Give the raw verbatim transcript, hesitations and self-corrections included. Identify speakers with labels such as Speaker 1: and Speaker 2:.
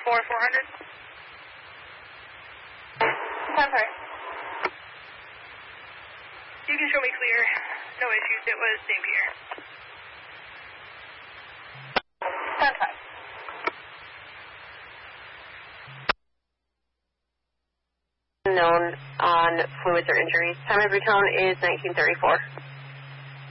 Speaker 1: four, four hundred.
Speaker 2: I'm sorry.
Speaker 1: You can show me clear. No issues. It was Saint Pierre.
Speaker 2: Sound five.
Speaker 3: Known on fluids or injuries. Time of return is nineteen thirty-four.